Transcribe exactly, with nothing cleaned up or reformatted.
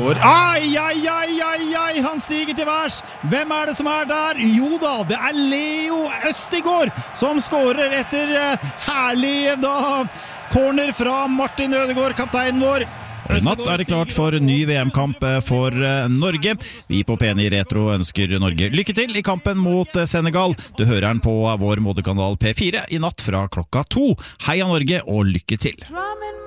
Ødegaard. Ai, ai, ai, ai, ai, han stiger til værs. Hvem er det som er der? Jo da, det er Leo Østigård som skårer etter uh, herlig da, corner fra Martin Ødegaard, kapteinen vår. I natt er det klart for ny V M-kamp for Norge. Vi på P ni Retro ønsker Norge lykke til i kampen mot Senegal. Du hører den på vår modekanal P fire i natt fra klokka to. Heia Norge og lykke til!